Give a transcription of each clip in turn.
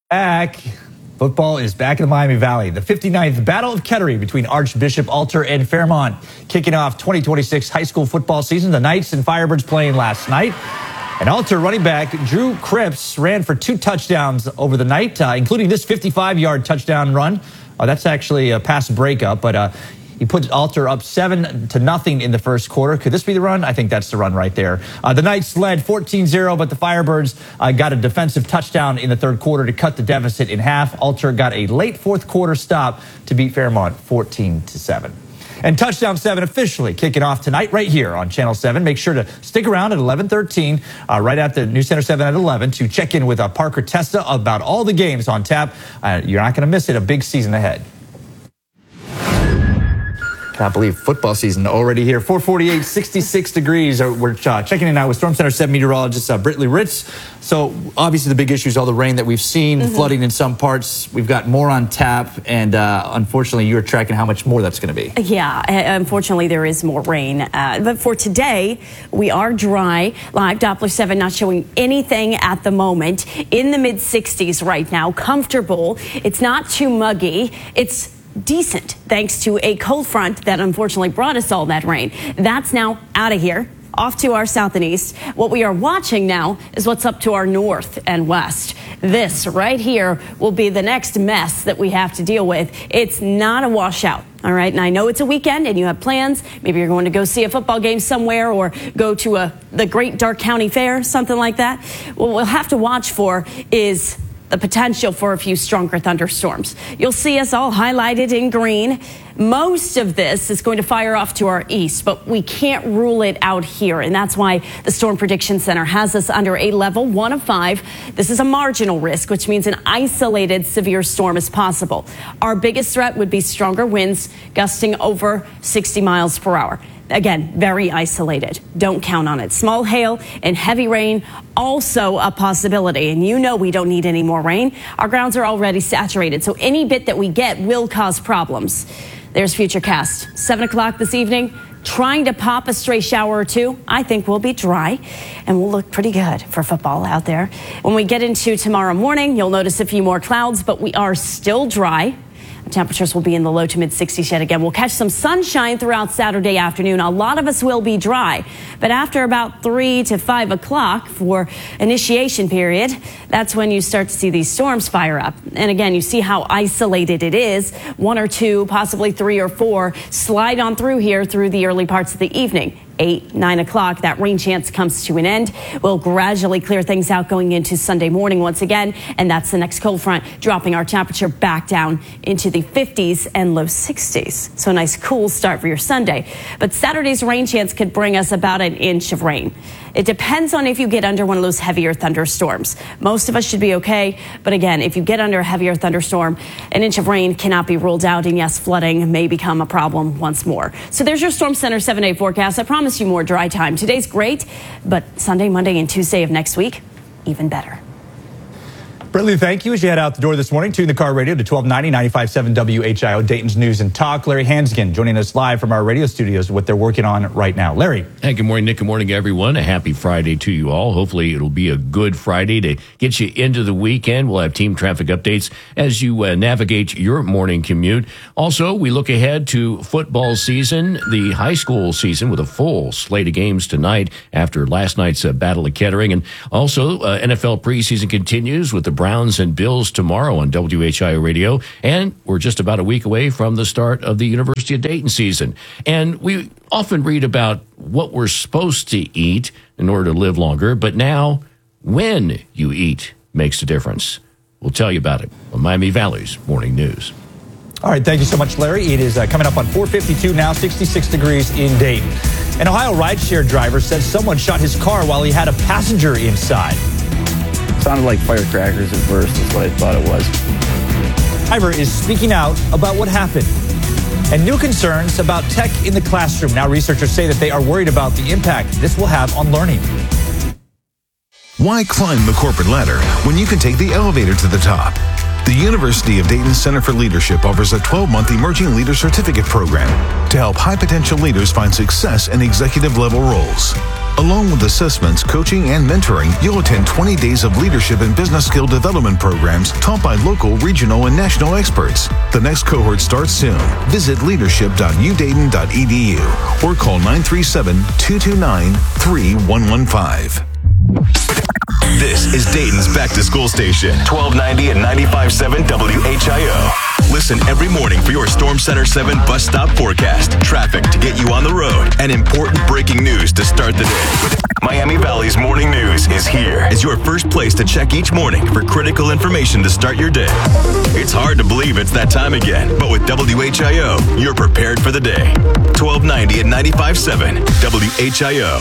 Back. Football is back in the Miami Valley. The 59th Battle of Kettering between Archbishop Alter and Fairmont. Kicking off 2026 high school football season. The Knights and Firebirds playing last night. And Alter running back Drew Cripps ran for 2 touchdowns over the night, including this 55-yard touchdown run. That's actually a pass breakup, but he put Alter up 7-0 in the first quarter. Could this be the run? I think that's the run right there. The Knights led 14-0, but the Firebirds got a defensive touchdown in the third quarter to cut the deficit in half. Alter got a late fourth quarter stop to beat Fairmont 14-7. And Touchdown 7 officially kicking off tonight right here on Channel 7. Make sure to stick around at 11:13, right at the News Center 7 at 11 to check in with Parker Testa about all the games on tap. You're not going to miss it. A big season ahead. Can't believe football season already here. 448, 66 degrees. We're checking in now with Storm Center 7 meteorologist Brittany Ritz. So obviously the big issue is all the rain that we've seen, flooding in some parts. We've got more on tap, and unfortunately you're tracking how much more that's going to be. Yeah, unfortunately there is more rain. But for today, we are dry. Live Doppler 7 not showing anything at the moment. In the mid-60s right now, comfortable. It's not too muggy. It's decent thanks to a cold front that unfortunately brought us all that rain. That's now out of here, off to our south and east. What we are watching now is what's up to our north and west. This right here will be the next mess that we have to deal with. It's not a washout. All right, and I know it's a weekend and you have plans. Maybe you're going to go see a football game somewhere or go to the Great Dark County Fair, something like that. What we'll have to watch for is the potential for a few stronger thunderstorms. You'll see us all highlighted in green. Most of this is going to fire off to our east, but we can't rule it out here. And that's why the Storm Prediction Center has us under a level 1 of 5. This is a marginal risk, which means an isolated severe storm is possible. Our biggest threat would be stronger winds gusting over 60 miles per hour. Again, very isolated. Don't count on it. Small hail and heavy rain, also a possibility. And you know we don't need any more rain. Our grounds are already saturated, so any bit that we get will cause problems. There's Futurecast. 7 o'clock this evening, trying to pop a stray shower or two. I think we'll be dry, and we'll look pretty good for football out there. When we get into tomorrow morning, you'll notice a few more clouds, but we are still dry. Temperatures will be in the low to mid 60s yet again. We'll catch some sunshine throughout Saturday afternoon. A lot of us will be dry, but after about 3 to 5 o'clock for initiation period, that's when you start to see these storms fire up. And again, you see how isolated it is. 1 or 2, possibly 3 or 4 slide on through here through the early parts of the evening. 8, 9 o'clock, that rain chance comes to an end. We'll gradually clear things out going into Sunday morning once again, and that's the next cold front, dropping our temperature back down into the 50s and low 60s. So a nice cool start for your Sunday. But Saturday's rain chance could bring us about an inch of rain. It depends on if you get under one of those heavier thunderstorms. Most of us should be okay, but again, if you get under a heavier thunderstorm, an inch of rain cannot be ruled out, and yes, flooding may become a problem once more. So there's your Storm Center 7-day forecast. I promise you more dry time. Today's great, but Sunday, Monday, and Tuesday of next week, even better. Brittany, thank you. As you head out the door this morning, tune the car radio to 1290, 95.7 WHIO, Dayton's News and Talk. Larry Hansgen joining us live from our radio studios, what they're working on right now. Larry. Hey, good morning, Nick. Good morning, everyone. A happy Friday to you all. Hopefully it'll be a good Friday to get you into the weekend. We'll have team traffic updates as you navigate your morning commute. Also, we look ahead to football season, the high school season, with a full slate of games tonight after last night's Battle of Kettering. And also, NFL preseason continues with the Browns and Bills tomorrow on WHIO Radio. And we're just about a week away from the start of the University of Dayton season. And we often read about what we're supposed to eat in order to live longer, but now when you eat makes a difference. We'll tell you about it on Miami Valley's Morning News. All right, thank you so much, Larry. It is coming up on 4:52 now, 66 degrees in Dayton. An Ohio rideshare driver says someone shot his car while he had a passenger inside. Sounded like firecrackers at first is what I thought it was. Driver is speaking out about what happened and new concerns about tech in the classroom. Now researchers say that they are worried about the impact this will have on learning. Why climb the corporate ladder when you can take the elevator to the top? The University of Dayton Center for Leadership offers a 12-month Emerging Leader Certificate program to help high-potential leaders find success in executive-level roles. Along with assessments, coaching, and mentoring, you'll attend 20 days of leadership and business skill development programs taught by local, regional, and national experts. The next cohort starts soon. Visit leadership.udayton.edu or call 937-229-3115. This is Dayton's back-to-school station, 1290 and 95.7 WHIO. Listen every morning for your Storm Center 7 bus stop forecast, traffic to get you on the road, and important breaking news to start the day. Miami Valley's Morning News is here as your first place to check each morning for critical information to start your day. It's hard to believe it's that time again, but with WHIO, you're prepared for the day. 1290 and 95.7 WHIO.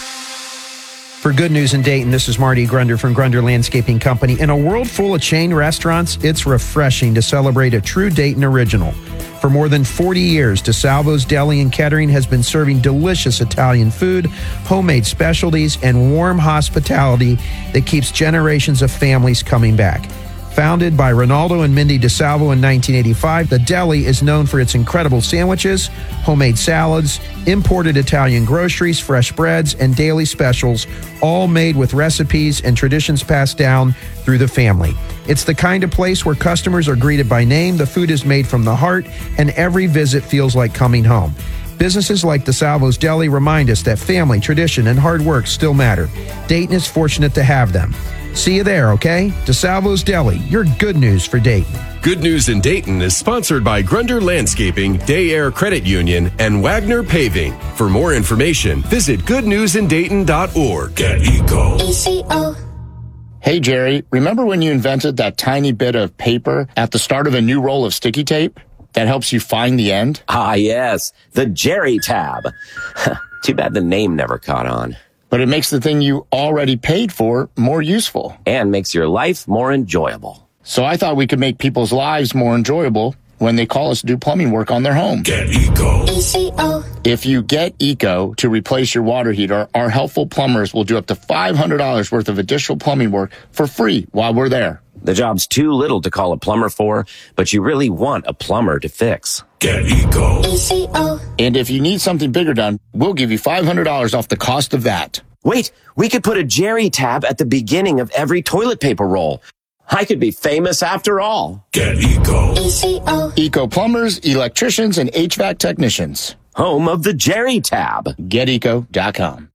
For Good News in Dayton, this is Marty Grunder from Grunder Landscaping Company. In a world full of chain restaurants, it's refreshing to celebrate a true Dayton original. For more than 40 years, DeSalvo's Deli and Kettering has been serving delicious Italian food, homemade specialties, and warm hospitality that keeps generations of families coming back. Founded by Ronaldo and Mindy DeSalvo in 1985, the deli is known for its incredible sandwiches, homemade salads, imported Italian groceries, fresh breads, and daily specials, all made with recipes and traditions passed down through the family. It's the kind of place where customers are greeted by name, the food is made from the heart, and every visit feels like coming home. Businesses like DeSalvo's Deli remind us that family, tradition, and hard work still matter. Dayton is fortunate to have them. See you there, okay? DeSalvo's Deli, your good news for Dayton. Good News in Dayton is sponsored by Grunder Landscaping, Day Air Credit Union, and Wagner Paving. For more information, visit goodnewsindayton.org. Get ECO. Hey, Jerry, remember when you invented that tiny bit of paper at the start of a new roll of sticky tape that helps you find the end? Ah, yes, the Jerry tab. Too bad the name never caught on. But it makes the thing you already paid for more useful. And makes your life more enjoyable. So I thought we could make people's lives more enjoyable when they call us to do plumbing work on their home. Get ECO. ECO. If you get ECO to replace your water heater, our helpful plumbers will do up to $500 worth of additional plumbing work for free while we're there. The job's too little to call a plumber for, but you really want a plumber to fix. Get ECO. ECO. And if you need something bigger done, we'll give you $500 off the cost of that. Wait, we could put a Jerry tab at the beginning of every toilet paper roll. I could be famous after all. Get ECO. ECO. ECO plumbers, electricians, and HVAC technicians. Home of the Jerry tab. GetEco.com.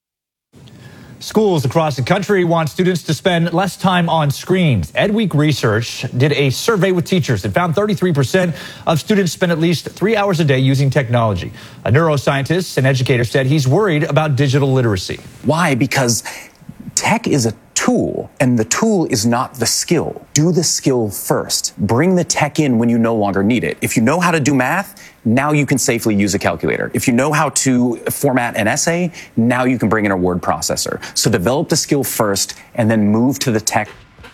Schools across the country want students to spend less time on screens. EdWeek Research did a survey with teachers and found 33% of students spend at least 3 hours a day using technology. A neuroscientist and educator said he's worried about digital literacy. Why? Because tech is a tool, and the tool is not the skill. Do the skill first. Bring the tech in when you no longer need it. If you know how to do math, now you can safely use a calculator. If you know how to format an essay, now you can bring in a word processor. So develop the skill first and then move to the tech.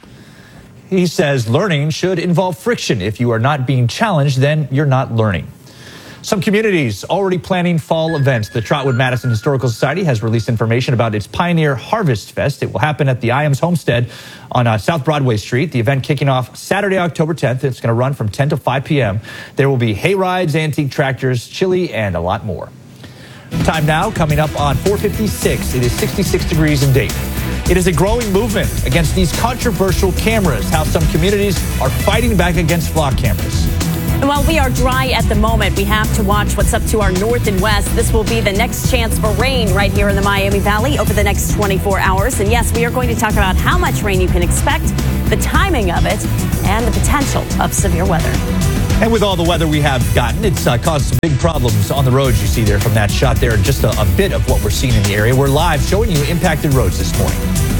He says learning should involve friction. If you are not being challenged, then you're not learning. Some communities already planning fall events. The Trotwood Madison Historical Society has released information about its Pioneer Harvest Fest. It will happen at the Iams Homestead on South Broadway Street. The event kicking off Saturday, October 10th. It's going to run from 10 to 5 p.m. There will be hay rides, antique tractors, chili, and a lot more. Time now, coming up on 4:56. It is 66 degrees in Dayton. It is a growing movement against these controversial cameras, how some communities are fighting back against flock cameras. And while we are dry at the moment, we have to watch what's up to our north and west. This will be the next chance for rain right here in the Miami Valley over the next 24 hours. And yes, we are going to talk about how much rain you can expect, the timing of it, and the potential of severe weather. And with all the weather we have gotten, it's caused some big problems on the roads you see there from that shot there. Just a bit of what we're seeing in the area. We're live showing you impacted roads this morning.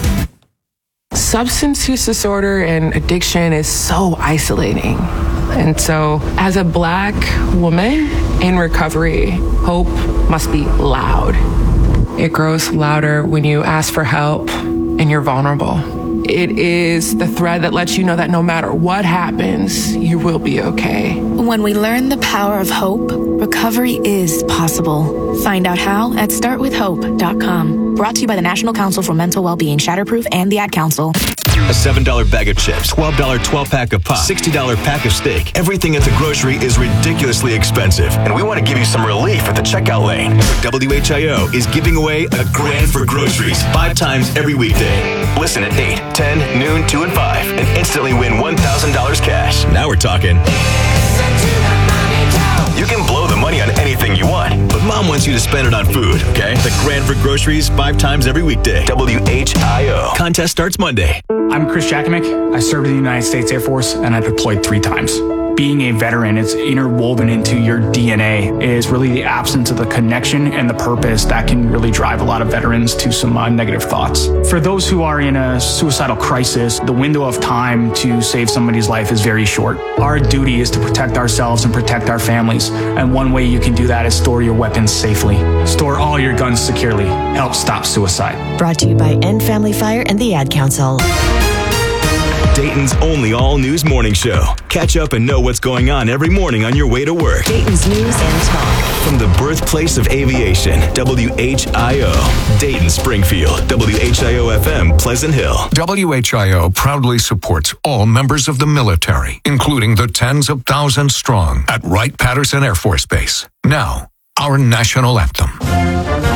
Substance use disorder and addiction is so isolating. And so as a Black woman in recovery, hope must be loud. It grows louder when you ask for help and you're vulnerable. It is the thread that lets you know that no matter what happens, you will be okay. When we learn the power of hope, recovery is possible. Find out how at startwithhope.com. Brought to you by the National Council for Mental Wellbeing, Shatterproof, and the Ad Council. A $7 bag of chips, $12 12-pack of pop, $60 pack of steak. Everything at the grocery is ridiculously expensive, and we want to give you some relief at the checkout lane. WHIO is giving away a grand for groceries 5 times every weekday. Listen at 8, 10, noon, 2, and 5, and instantly win $1,000 cash. Now we're talking. You can blow the money on anything you want, but Mom wants you to spend it on food, okay? The grand for groceries 5 times every weekday. WHIO. Contest starts Monday. I'm Chris Jakimick. I served in the United States Air Force, and I deployed 3 times. Being a veteran, it's interwoven into your DNA, is really the absence of the connection and the purpose that can really drive a lot of veterans to some negative thoughts. For those who are in a suicidal crisis, the window of time to save somebody's life is very short. Our duty is to protect ourselves and protect our families, and one way you can do that is store your weapons safely. Store all your guns securely. Help stop suicide. Brought to you by End Family Fire and the Ad Council. Dayton's only all-news morning show. Catch up and know what's going on every morning on your way to work. Dayton's News and Talk. From the birthplace of aviation, WHIO. Dayton, Springfield. WHIO-FM, Pleasant Hill. WHIO proudly supports all members of the military, including the tens of thousands strong at Wright-Patterson Air Force Base. Now, our national anthem.